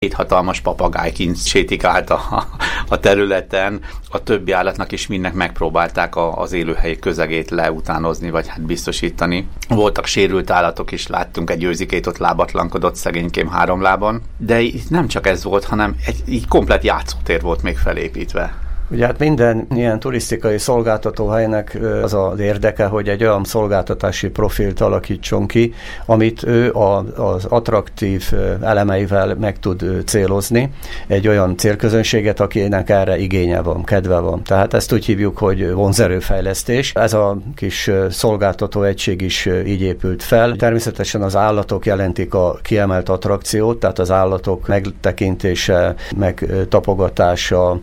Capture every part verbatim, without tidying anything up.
Két hatalmas papagáj kint sétikált a, a területen, a többi állatnak is mindnek megpróbálták a, az élőhelyi közegét leutánozni, vagy hát biztosítani. Voltak sérült állatok is, láttunk egy őzikét, ott lábatlankodott szegénykém három lábon, de itt nem csak ez volt, hanem egy így komplett játszótér volt még felépítve. Ugye hát minden ilyen turisztikai szolgáltatóhelynek az az érdeke, hogy egy olyan szolgáltatási profilt alakítson ki, amit ő az attraktív elemeivel meg tud célozni, egy olyan célközönséget, akinek erre igénye van, kedve van. Tehát ezt úgy hívjuk, hogy vonzerőfejlesztés. Ez a kis szolgáltató egység is így épült fel. Természetesen az állatok jelentik a kiemelt attrakciót, tehát az állatok megtekintése, megtapogatása,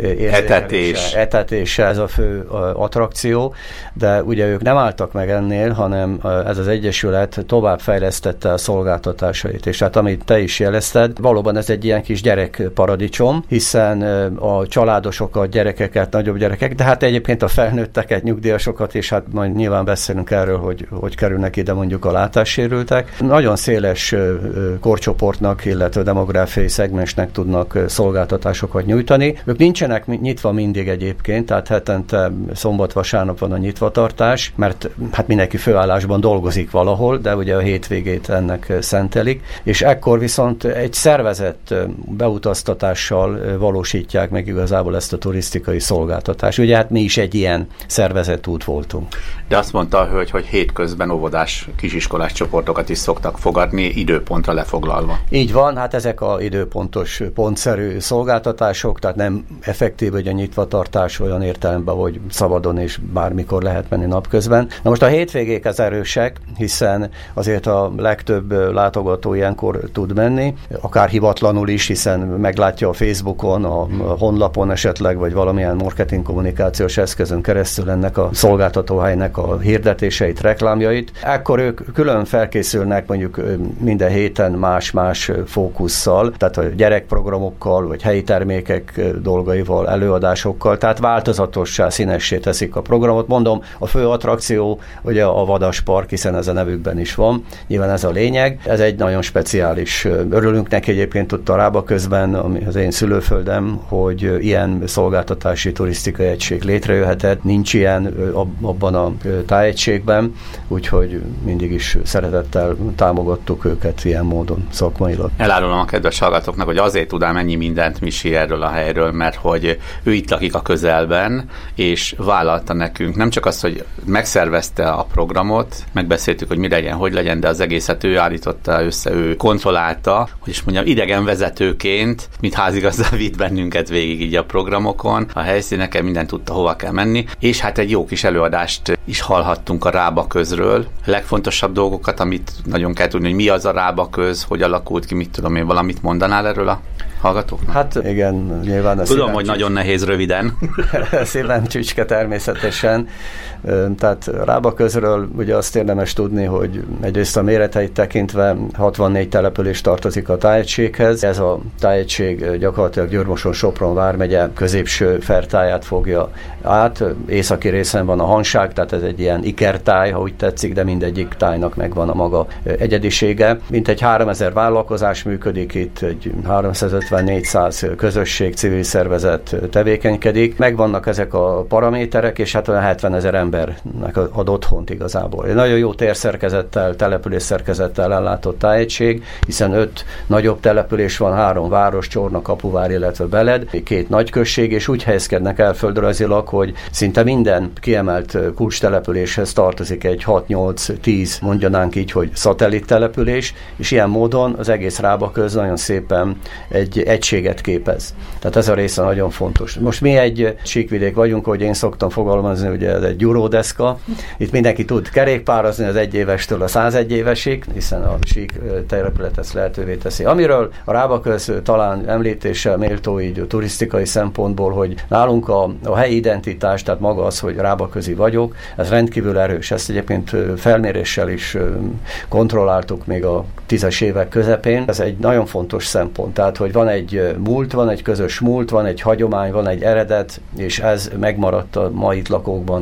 Etetés. Etetése, ez a fő attrakció, de ugye ők nem álltak meg ennél, hanem ez az egyesület továbbfejlesztette a szolgáltatásait. És hát amit te is jelezted, valóban ez egy ilyen kis gyerekparadicsom, hiszen a családosokat, gyerekeket, nagyobb gyerekek, de hát egyébként a felnőtteket, nyugdíjasokat, és hát majd nyilván beszélünk erről, hogy hogy kerülnek ide mondjuk a látássérültek. Nagyon széles korcsoportnak, illetve demográfiai szegmensnek tudnak szolgáltatásokat nyújtani. Ők nincsenek nyitva mindig egyébként, tehát hetente szombat-vasárnap van a nyitvatartás, mert hát mindenki főállásban dolgozik valahol, de ugye a hétvégét ennek szentelik, és ekkor viszont egy szervezett beutaztatással valósítják meg igazából ezt a turisztikai szolgáltatást. Ugye hát mi is egy ilyen szervezett út voltunk. De azt mondta a hölgy, hogy hétközben óvodás, kisiskolás csoportokat is szoktak fogadni, időpontra lefoglalva. Így van, hát ezek a időpontos, pontszerű szolgáltatások, tehát nem effektív, hogy a nyitvatartás olyan értelemben, hogy szabadon és bármikor lehet menni napközben. Na most a hétvégék az erősek, hiszen azért a legtöbb látogató ilyenkor tud menni, akár hivatlanul is, hiszen meglátja a Facebookon, a honlapon esetleg, vagy valamilyen marketing kommunikációs eszközön keresztül ennek a szolgáltatóhelynek a hirdetéseit, reklámjait. Ekkor ők külön felkészülnek mondjuk minden héten más-más fókusszal, tehát a gyerekprogramokkal, vagy helyi termékek dolgaival, előadásokkal, tehát változatossá, színessé teszik a programot. Mondom, a fő attrakció ugye a Vadaspark, hiszen ez a nevükben is van. Nyilván ez a lényeg. Ez egy nagyon speciális. Örülünk neki egyébként ott a Rábaközben, ami az én szülőföldem, hogy ilyen szolgáltatási turisztikai egység létrejöhetett. Nincs ilyen abban a tájegységben, úgyhogy mindig is szeretettel támogattuk őket ilyen módon szakmailag. Elárulom a kedves hallgatóknak, hogy azért tudám ennyi mindent Misi erről a helyről, mert hogy ő itt lakik a közelben, és vállalta nekünk nem csak azt, hogy megszervezte a programot, megbeszéltük, hogy mi legyen, hogy legyen, de az egészet ő állította össze, ő kontrollálta, hogy is mondjam, idegenvezetőként, mint házigazdá vitt bennünket végig így a programokon, a helyszíneken, mindent tudta, hova kell menni, és hát egy jó kis előadást is hallhattunk a Rábaközről. A legfontosabb dolgokat, amit nagyon kell tudni, hogy mi az a Rábaköz, hogy alakult ki, mit tudom én, valamit mondanál erről a hallgatóknak? Hát igen, nyilván a Tudom, hogy nagyon nehéz röviden. Szívem csücske természetesen. Tehát Rábaközről ugye azt érdemes tudni, hogy egyrészt a méreteit tekintve hatvannégy település tartozik a tájegységhez. Ez a tájegység gyakorlatilag Győr-Moson-Sopron vármegye középső fertáját fogja át. Északi részen van a Hanság, tehát ez egy ilyen ikertáj, ha úgy tetszik, de mindegyik tájnak megvan a maga egyedisége. Mintegy háromezer vállalkozás működik itt, egy háromszázötven-négyszáz közösség, civil szervezet tevékenykedik. Megvannak ezek a paraméterek, és hát olyan hetvenezer embernek ad otthont igazából. Egy nagyon jó térszerkezettel, településszerkezettel ellátott tájegység, hiszen öt nagyobb település van, három város, Csorna, Kapuvár, illetve Beled, két nagyközség, és úgy helyezkednek el földrajzilag, hogy szinte minden kiemelt kulcstelepüléshez tartozik egy hat-nyolc-tíz, mondjanánk így, hogy szatellit település, és ilyen módon az egész Rábaköz nagyon szépen egy egységet képez. Tehát ez a része nagyon fontos. Most mi egy síkvidék vagyunk, hogy én szoktam fogalmazni, ugye ez egy gyuródeszka. Itt mindenki tud kerékpározni az egyévestől a százegy évesig, hiszen a sík terület ezt lehetővé teszi. Amiről a Rábaköz talán említéssel méltó így a turisztikai szempontból, hogy nálunk a, a helyi identitás, tehát maga az, hogy rábaközi vagyok, ez rendkívül erős. Ezt egyébként felméréssel is kontrolláltuk még a tízes évek közepén. Ez egy nagyon fontos szempont. Tehát, hogy van egy múlt, van egy közös múlt, van egy hagyomány, van egy eredet, és ez megmaradt a mai itt lakókban is.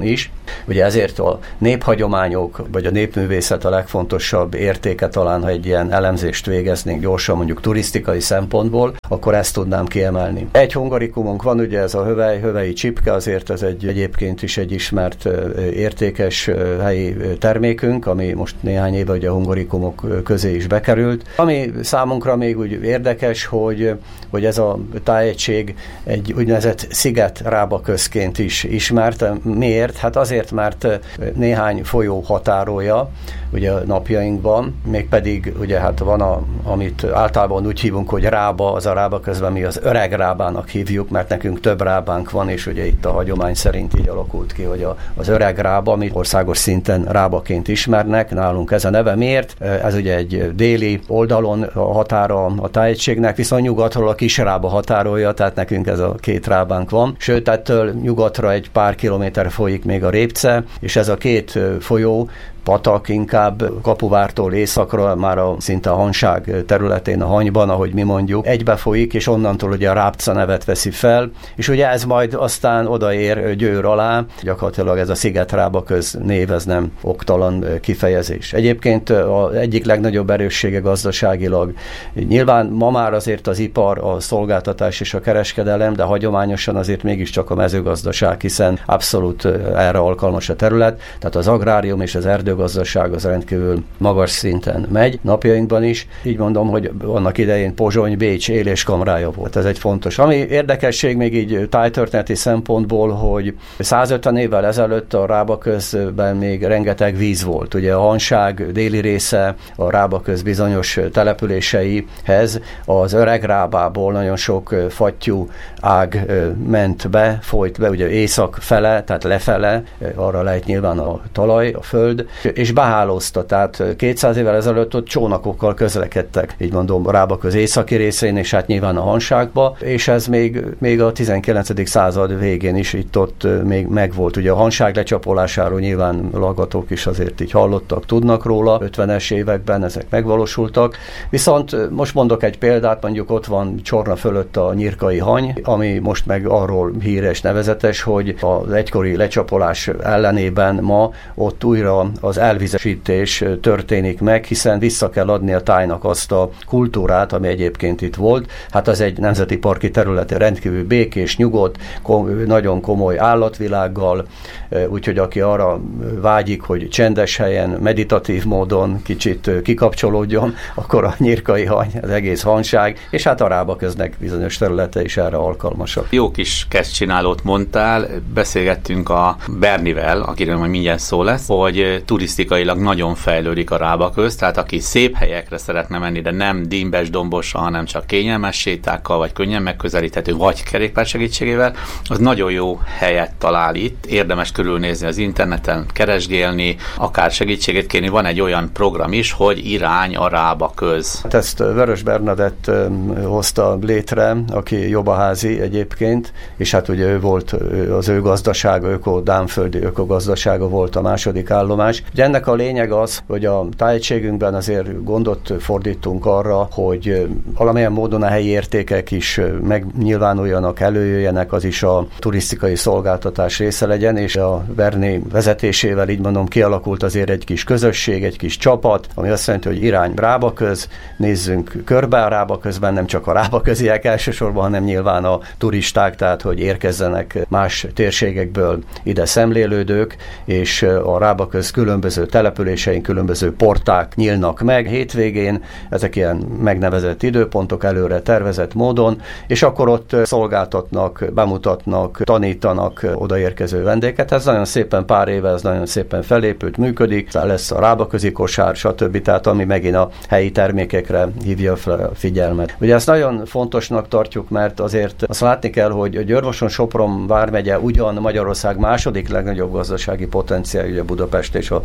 Ugye ezért a néphagyományok, vagy a népművészet a legfontosabb értéke, talán ha egy ilyen elemzést végeznénk gyorsan mondjuk turisztikai szempontból, akkor ezt tudnám kiemelni. Egy hungarikumunk van, ugye ez a hövely, hövei csipke, azért ez egy egyébként is egy ismert értékes helyi termékünk, ami most néhány éve ugye a hungarikumok közé is bekerült. Ami számunkra még úgy érdekes, hogy, hogy ez a tájegység egy úgynevezett sziget-rábaközként is ismert. Miért? Hát azért, mert néhány folyó határolja ugye napjainkban, mégpedig ugye hát van, a, amit általában úgy hívunk, hogy rába, az a rába közben mi az öreg rábának hívjuk, mert nekünk több rábánk van, és ugye itt a hagyomány szerint így alakult ki, hogy a, az öreg rába, amit országos szinten rábaként ismernek, nálunk ez a neve. Miért? Ez ugye egy déli oldalon a határa a tájegységnek, viszont nyugatról a kis rába határolja, tehát nekünk ez a két rábánk van. Sőt, ettől nyugatra egy pár kilométer folyik még a Répce, és ez a két folyó, patak inkább Kapuvártól északra, már a, szinte a Hanság területén, a Hanyban, ahogy mi mondjuk, egybe folyik, és onnantól ugye a Rábca nevet veszi fel, és ugye ez majd aztán odaér Győr alá, gyakorlatilag ez a Sziget-Rábaköz név, ez nem oktalan kifejezés. Egyébként az egyik legnagyobb erőssége gazdaságilag, nyilván ma már azért az ipar, a szolgáltatás és a kereskedelem, de hagyományosan azért mégiscsak a mezőgazdaság, hiszen abszolút erre alkalmas a terület, tehát az agrárium és az erdő gazdaság az rendkívül magas szinten megy, napjainkban is. Így mondom, hogy annak idején Pozsony, Bécs éléskamrája volt. Ez egy fontos. Ami érdekesség még így tájtörténeti szempontból, hogy százötven évvel ezelőtt a Rábaközben még rengeteg víz volt. Ugye a Hanság déli része, a Rábaköz bizonyos településeihez az öreg Rábából nagyon sok fattyú ág ment be, folyt be, ugye észak fele, tehát lefele, arra lehet nyilván a talaj, a föld, és behálózta, tehát kétszáz évvel ezelőtt ott csónakokkal közlekedtek, így mondom, Rábaköz északi részén, és hát nyilván a Hanságba, és ez még, még a tizenkilencedik század végén is itt-ott még megvolt. Ugye a Hanság lecsapolásáról nyilván hallgatók is azért így hallottak, tudnak róla, ötvenes években ezek megvalósultak, viszont most mondok egy példát, mondjuk ott van Csorna fölött a Nyírkai Hany, ami most meg arról híres, nevezetes, hogy az egykori lecsapolás ellenében ma ott újra az elvizesítés történik meg, hiszen vissza kell adni a tájnak azt a kultúrát, ami egyébként itt volt. Hát az egy nemzeti parki területe, rendkívül békés, nyugodt, kom- nagyon komoly állatvilággal, úgyhogy aki arra vágyik, hogy csendes helyen, meditatív módon kicsit kikapcsolódjon, akkor a Nyírkai Hany, az egész Hanság, és hát a Rábaköznek bizonyos területe is erre alkalmasak. Jó kis kezdcsinálót mondtál, beszélgettünk a Bernivel, akiről majd mindjárt szó lesz, hogy turisztikailag nagyon fejlődik a Rábaköz, tehát aki szép helyekre szeretne menni, de nem dímbes dombosan, hanem csak kényelmes sétákkal, vagy könnyen megközelíthető, vagy kerékpár segítségével, az nagyon jó helyet talál itt, érdemes körülnézni az interneten, keresgélni, akár segítséget kérni. Van egy olyan program is, hogy irány a Rábaköz. Hát ezt Vörös Bernadett hozta létre, aki jobbaházi egyébként, és hát ugye ő volt az ő gazdasága, öko, dánföldi ökogazdasága volt a második állomás. Ugye ennek a lényeg az, hogy a tájegységünkben azért gondot fordítunk arra, hogy valamilyen módon a helyi értékek is megnyilvánuljanak, előjöjjenek, az is a turisztikai szolgáltatás része legyen, és a Berni vezetésével, így mondom, kialakult azért egy kis közösség, egy kis csapat, ami azt jelenti, hogy irány Rábaköz, nézzünk körbe a Rábaközben, nem csak a rábaköziek elsősorban, hanem nyilván a turisták, tehát hogy érkezzenek más térségekből ide szemlélődők, és a Rábaköz különböző településein különböző porták nyílnak meg hétvégén, ezek ilyen megnevezett időpontok előre tervezett módon, és akkor ott szolgáltatnak, bemutatnak, tanítanak odaérkező vendéget. Ez nagyon szépen pár éve, ez nagyon szépen felépült, működik, lesz a rábaközi kosár, stb. Tehát ami megint a helyi termékekre hívja fel a figyelmet. Ugye ezt nagyon fontosnak tartjuk, mert azért azt látni kell, hogy Győr-Moson-Sopron vármegye ugyan Magyarország második legnagyobb gazdasági potenciál, ugye Budapest és a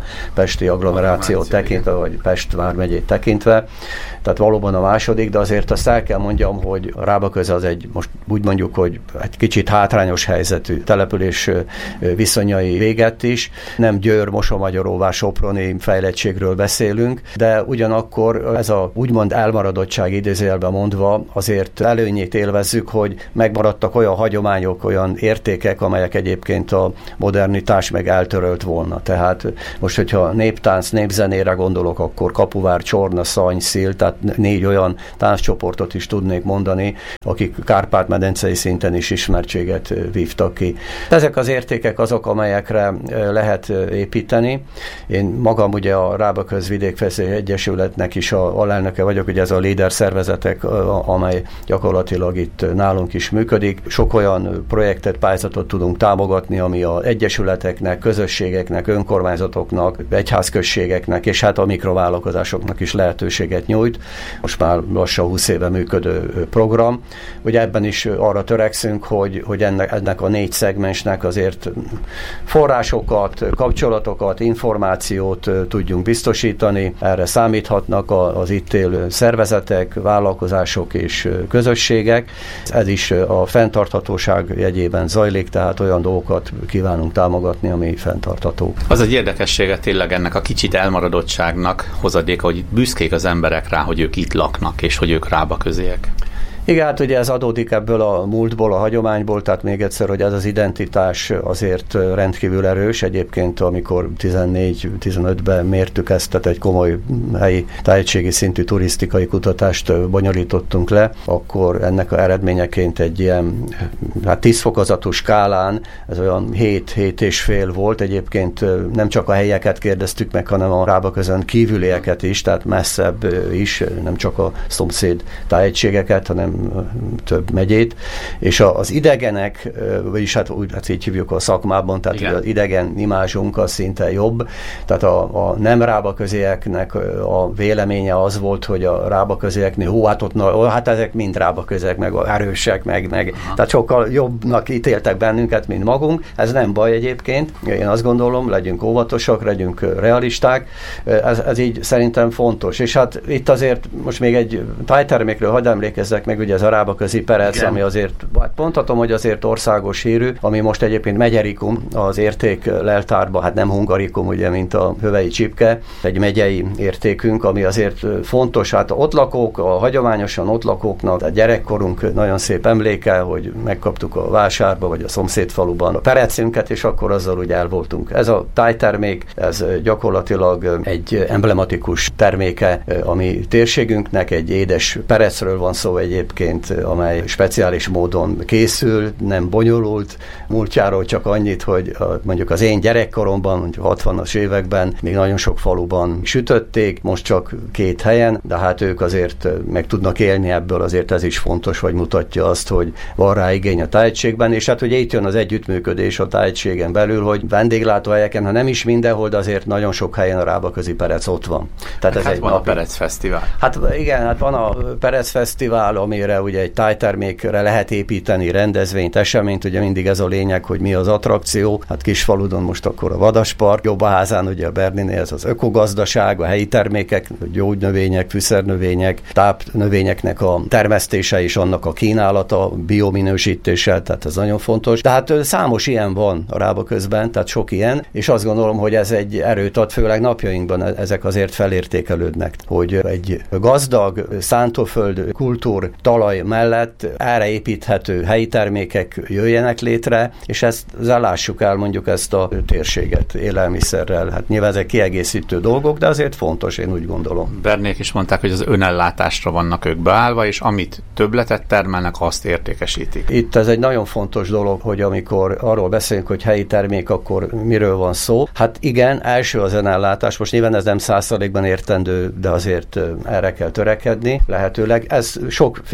pesti agglomerációt tekintve, vagy Pest vármegyét tekintve. Tehát valóban a második, de azért azt el kell mondjam, hogy Rábaköze az egy, most úgy mondjuk, hogy egy kicsit hátrányos helyzetű település viszonyai véget is. Nem Győr, Mosonmagyaróvár, Soproni fejlettségről beszélünk, de ugyanakkor ez a úgymond elmaradottság idézőjelben mondva azért előnyét élvezzük, hogy megmaradtak olyan hagyományok, olyan értékek, amelyek egyébként a modernitás meg eltörölt volna. Tehát most, hogyha néptánc, népzenére gondolok, akkor Kapuvár, Csorna, Szany, Szil, tehát négy olyan tánccsoportot is tudnék mondani, akik Kárpát-medencei szinten is ismertséget vívtak ki. Ezek az értékek azok, amelyekre lehet építeni. Én magam ugye a Rábaköz Vidékfejlesztési Egyesületnek is a alelnöke vagyok, ugye ez a líder szervezetek, amely gyakorlatilag itt nálunk is működik. Sok olyan projektet, pályázatot tudunk támogatni, ami az egyesületeknek, közösségeknek, önkormányzatoknak, egyházközségeknek, és hát a mikrovállalkozásoknak is lehetőséget nyújt. Most már lassan húsz éve működő program. Ugye ebben is arra törekszünk, hogy, hogy ennek, ennek a négy szegmensnek azért forrásokat, kapcsolatokat, információt tudjunk biztosítani. Erre számíthatnak az itt élő szervezetek, vállalkozások és közösségek. Ez is a fenntarthatóság jegyében zajlik, tehát olyan dolgokat kívánunk támogatni, ami fenntartható. Az egy érdekessége tényleg ennek a kicsit elmaradottságnak hozadéka, hogy büszkék az emberek rá, hogy ők itt laknak, és hogy ők Rábaközék. Igen, hát ugye ez adódik ebből a múltból, a hagyományból, tehát még egyszer, hogy ez az identitás azért rendkívül erős. Egyébként, amikor tizennégy-tizenötben mértük ezt, tehát egy komoly helyi tájegységi szintű turisztikai kutatást bonyolítottunk le, akkor ennek a eredményeként egy ilyen hát tíz fokozatú skálán, ez olyan hét-hét és fél volt. Egyébként nem csak a helyeket kérdeztük meg, hanem a Rábaközön kívülieket is, tehát messzebb is, nem csak a szomszéd tájegységeket, hanem több megyét, és az idegenek, vagyis hát úgy hát így hívjuk a szakmában, tehát az idegen imázsunk az szinte jobb, tehát a, a nem rábaközéeknek a véleménye az volt, hogy a rábaközéeknél, hú, hát ott, na, hát ezek mind rábaközék, meg erősek, meg, meg tehát sokkal jobbnak ítéltek bennünket, mint magunk, ez nem baj egyébként, én azt gondolom, legyünk óvatosak, legyünk realisták, ez, ez így szerintem fontos, és hát itt azért most még egy tájtermékről hadd emlékezzek meg, ugye ez a Rábaközi perec, igen, ami azért, hát mondhatom, hogy azért országos hírű, ami most egyébként megyerikum az érték leltárba, hát nem hungarikum, ugye, mint a hövei csipke, egy megyei értékünk, ami azért fontos, hát ott lakók, a hagyományosan ott lakóknak, a gyerekkorunk nagyon szép emléke, hogy megkaptuk a vásárba, vagy a szomszédfaluban a perecünket, és akkor azzal úgy el voltunk. Ez a tájtermék, ez gyakorlatilag egy emblematikus terméke a mi térségünknek, egy édes perecről van szó egyébként, amely speciális módon készül, nem bonyolult. Múltjáról csak annyit, hogy a, mondjuk az én gyerekkoromban, mondjuk hatvanas években még nagyon sok faluban sütötték, most csak két helyen, de hát ők azért meg tudnak élni ebből, azért ez is fontos, hogy mutatja azt, hogy van rá igény a tájegységben, és hát ugye itt jön az együttműködés a tájegységen belül, hogy vendéglátóhelyeken, ha nem is mindenhol, de azért nagyon sok helyen a Rábaközi perec ott van. Tehát ez hát egy van napi... a Perec Fesztivál. Hát igen, hát van a Perec Fesztivál, amire ugye egy tájtermékre lehet építeni rendezvényt, eseményt, ugye mindig ez a lényeg, hogy mi az attrakció. Hát Kisfaludon most akkor a Vadaspark, Jobbaházán ugye a Berninél ez az ökogazdaság, a helyi termékek, gyógynövények, fűszernövények, tápnövényeknek a termesztése és annak a kínálata, biominősítése, tehát ez nagyon fontos. Tehát számos ilyen van a Rábaközben, tehát sok ilyen, és azt gondolom, hogy ez egy erőt ad, főleg napjainkban ezek azért felértékelődnek, hogy egy gazdag szántóföld kultúr talaj mellett erre építhető helyi termékek jöjjenek létre, és ezt lássuk el mondjuk ezt a térséget élelmiszerrel. Hát nyilván ezek kiegészítő dolgok, de azért fontos, én úgy gondolom. Bernék is mondták, hogy az önellátásra vannak ők beállva, és amit többletet termelnek, azt értékesítik. Itt ez egy nagyon fontos dolog, hogy amikor arról beszélünk, hogy helyi termék, akkor miről van szó? Hát igen, első az önellátás, most nyilván ez nem száz százalékban értendő, de azért erre kell törekedni lehetőleg. Ez sokféle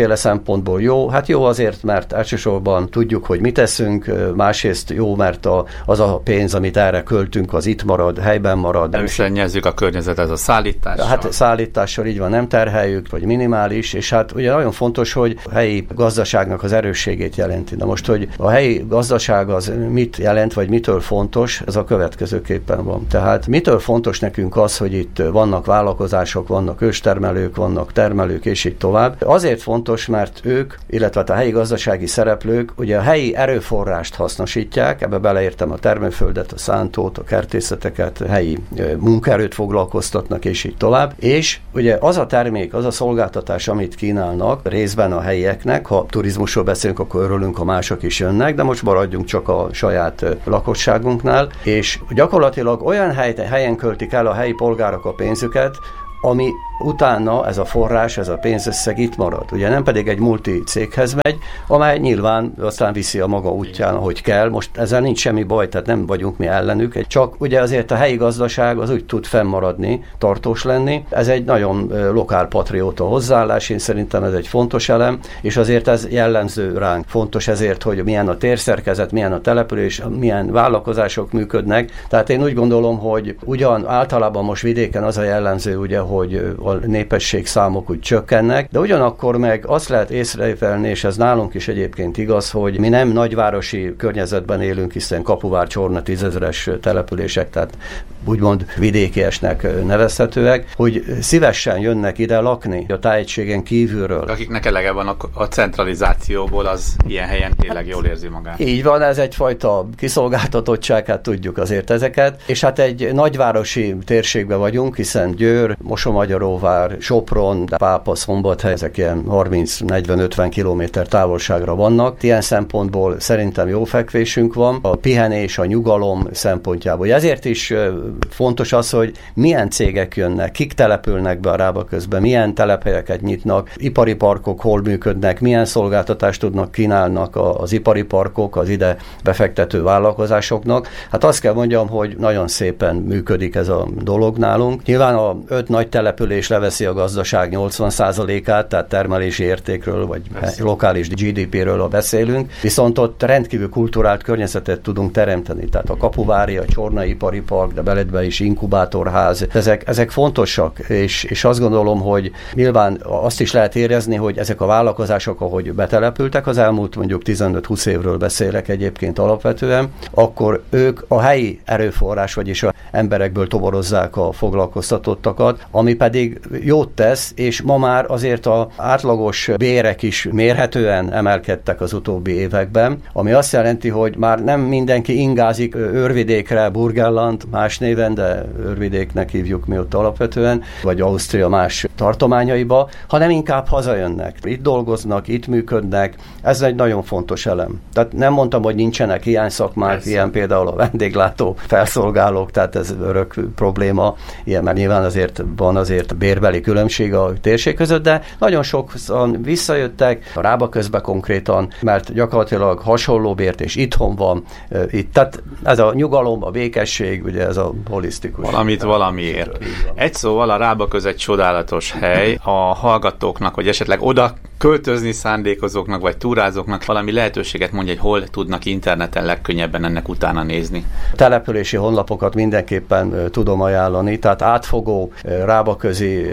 sokféle szempontból jó. Hát jó azért, mert elsősorban tudjuk, hogy mit teszünk, másrészt jó, mert a, az a pénz, amit erre költünk, az itt marad, helyben marad. Nem szennyezzük a környezetet a szállítással. Hát szállítással így van, nem terheljük, vagy minimális, és hát ugye nagyon fontos, hogy a helyi gazdaságnak az erősségét jelenti. Na most, hogy a helyi gazdaság az mit jelent, vagy mitől fontos, ez a következőképpen van. Tehát mitől fontos nekünk az, hogy itt vannak vállalkozások, vannak őstermelők, vannak termelők, és így tovább. Azért fontos, mert ők, illetve a helyi gazdasági szereplők ugye a helyi erőforrást hasznosítják, ebbe beleértem a termőföldet, a szántót, a kertészeteket, a helyi munkaerőt foglalkoztatnak, és így tovább. És ugye az a termék, az a szolgáltatás, amit kínálnak részben a helyieknek, ha turizmusról beszélünk, akkor örülünk, ha mások is jönnek, de most maradjunk csak a saját lakosságunknál, és gyakorlatilag olyan helyen költik el a helyi polgárok a pénzüket, ami utána ez a forrás, ez a pénzösszeg itt marad. Ugye nem pedig egy multi céghez megy, amely nyilván aztán viszi a maga útján, ahogy kell. Most ezzel nincs semmi baj, tehát nem vagyunk mi ellenük. Csak ugye azért a helyi gazdaság az úgy tud fennmaradni, tartós lenni. Ez egy nagyon lokálpatrióta hozzáállás, én szerintem ez egy fontos elem, és azért ez jellemző ránk. Fontos ezért, hogy milyen a térszerkezet, milyen a település, milyen vállalkozások működnek. Tehát én úgy gondolom, hogy ugyan általában most vidéken az a jellemző, ugye, hogy a népesség számok úgy csökkennek, de ugyanakkor meg azt lehet észrevenni, és ez nálunk is egyébként igaz, hogy mi nem nagyvárosi környezetben élünk, hiszen Kapuvár, Csorna tízezeres települések, tehát úgymond vidékiesnek nevezhetőek, hogy szívesen jönnek ide lakni a tájegységen kívülről. Akiknek elege van a, a centralizációból, az ilyen helyen tényleg jól érzi magát. Így van, ez egyfajta kiszolgáltatottság, hát tudjuk azért ezeket, és hát egy nagyvárosi térségben vagyunk, hiszen Győr, Mosonmagyaróvár, Sopron, Pápa, Szombathely, ezek ilyen harminc-negyven-ötven kilométer távolságra vannak. Ilyen szempontból szerintem jó fekvésünk van. A pihenés, a nyugalom szempontjából. Ezért is fontos az, hogy milyen cégek jönnek, kik települnek be a Rábaközbe, milyen telephelyeket nyitnak, ipari parkok hol működnek, milyen szolgáltatást tudnak kínálnak az ipari parkok az ide befektető vállalkozásoknak. Hát azt kell mondjam, hogy nagyon szépen működik ez a dolog nálunk. Nyilván a öt nagy település leveszi a gazdaság nyolcvan százalékát, tehát termelési értékről, vagy Persze. lokális gé dé péről beszélünk, viszont ott rendkívül kulturált környezetet tudunk teremteni, tehát a Kapuvári, a Csornai ipari park, de beledbe is inkubátorház, ezek, ezek fontosak, és, és azt gondolom, hogy nyilván azt is lehet érezni, hogy ezek a vállalkozások, ahogy betelepültek, az elmúlt mondjuk tizenöt-húsz évről beszélek egyébként alapvetően, akkor ők a helyi erőforrás, vagyis a emberekből toborozzák a foglalkoztatottakat, ami pedig jót tesz, és ma már azért az átlagos bérek is mérhetően emelkedtek az utóbbi években, ami azt jelenti, hogy már nem mindenki ingázik Őrvidékre, Burgenland, más néven, de Őrvidéknek hívjuk mi ott alapvetően, vagy Ausztria más tartományaiba, hanem inkább hazajönnek. Itt dolgoznak, itt működnek, ez egy nagyon fontos elem. Tehát nem mondtam, hogy nincsenek ilyen szakmák, Persze. ilyen például a vendéglátó felszolgálók, tehát ez örök probléma, ilyen, mert nyilván azért van azért bérbeli különbség a térség között, de nagyon sokan visszajöttek, a Rábaközbe konkrétan, mert gyakorlatilag hasonló bért, és itthon van, itt, tehát ez a nyugalom, a békesség, ugye ez a holisztikus. Valamit valamiért. Egy szóval a Rábaköz egy csodálatos hely, a hallgatóknak, vagy esetleg oda költözni szándékozóknak, vagy túrázóknak valami lehetőséget mondja, hogy hol tudnak interneten legkönnyebben ennek utána nézni. Települési honlapokat mindenképpen tudom ajánlani, tehát átfogó rábaközi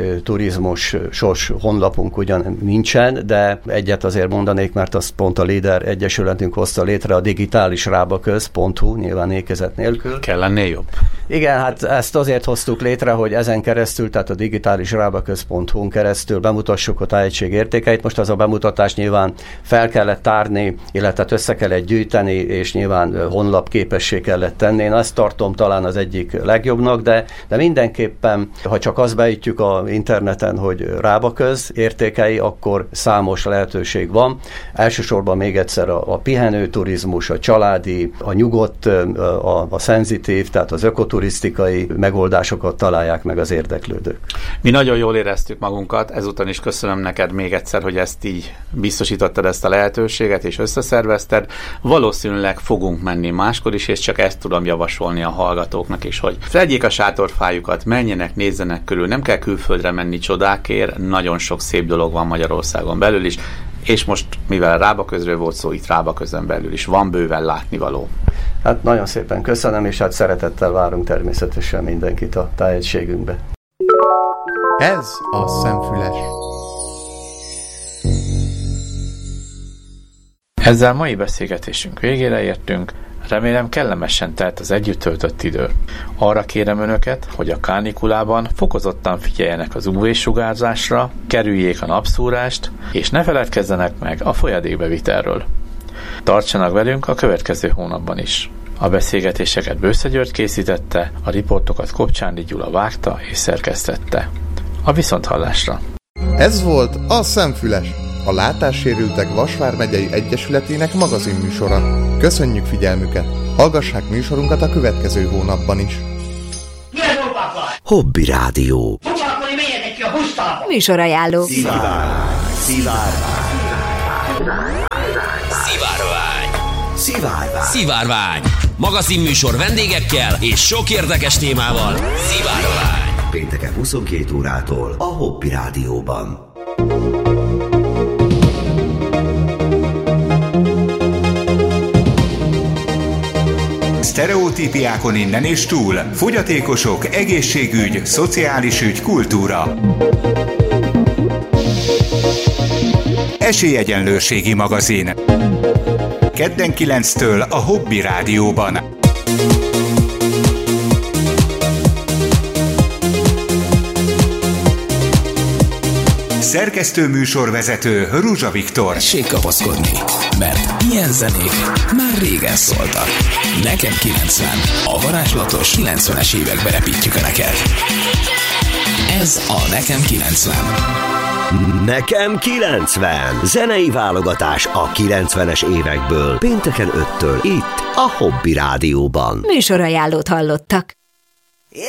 turizmusos honlapunk ugyan nincsen, de egyet azért mondanék, mert azt pont a Líder Egyesületünk hozta létre, a digitális rábaköz pont hu, nyilván ékezet nélkül. Kell lennél jobb. Igen, hát ezt azért hoztuk létre, hogy ezen keresztül, tehát a digitális rábaköz pont hu-n keresztül bemutassuk a tájegység értékeit. Most az a bemutatás nyilván fel kellett tárni, illetve össze kellett gyűjteni, és nyilván honlap képessé kellett tenni. Én azt tartom talán az egyik legjobbnak, de, de mindenképpen, ha csak azt beütjük a interneten, hogy Rábaköz értékei, akkor számos lehetőség van. Elsősorban még egyszer a, a pihenő turizmus, a családi, a nyugodt, a, a szenzitív, tehát az ökoturisztikai megoldásokat találják meg az érdeklődők. Mi nagyon jól éreztük magunkat, ezúton is köszönöm neked még egyszer, hogy ezt így biztosítottad, ezt a lehetőséget, és összeszervezted. Valószínűleg fogunk menni máskor is, és csak ezt tudom javasolni a hallgatóknak is, hogy fedjék a sátorfájukat, menjenek, nézzenek körül, nem kell külföldön külföldre menni csodákért, nagyon sok szép dolog van Magyarországon belül is, és most, mivel Rábaközről volt szó, itt Rábaközön belül is van bőven látnivaló. Hát nagyon szépen köszönöm, és hát szeretettel várunk természetesen mindenkit a tájegységünkbe. Ez a Szemfüles. Ezzel mai beszélgetésünk végére értünk, remélem kellemesen telt az együtt töltött idő. Arra kérem önöket, hogy a kánikulában fokozottan figyeljenek az ú vé-sugárzásra, kerüljék a napszúrást, és ne feledkezzenek meg a folyadékbevitelről. Tartsanak velünk a következő hónapban is. A beszélgetéseket Bősze György készítette, a riportokat Kopcsányi Gyula vágta és szerkesztette. A viszonthallásra! Ez volt a Szemfüles, a Látássérültek Vasvár megyei egyesületének magazinműsora. Köszönjük figyelmüket! Hallgassák műsorunkat a következő hónapban is. Hobby Rádió. Műsorajánló. Szivárvány. Szivárvány. Szivárvány. Szivárvány. Magazinműsor vendégekkel és sok érdekes témával. Szivárvány. Pénteken huszonkét órától a Hobby Rádióban. Sztereotípiákon innen és túl. Fogyatékosok, egészségügy, szociális ügy, kultúra. Esélyegyenlőségi magazin. Kedden kilenctől a Hobby Rádióban. Szerkesztő műsorvezető Ruzsa Viktor. Tessék kapaszkodni, mert ilyen zenék már régen szóltak. Nekem kilencven. A varázslatos kilencvenes évekbe repítjük a neked. Ez a Nekem kilencven. Nekem kilencven. Zenei válogatás a kilencvenes évekből. Pénteken öttől itt a Hobby Rádióban. Műsorajánlót hallottak.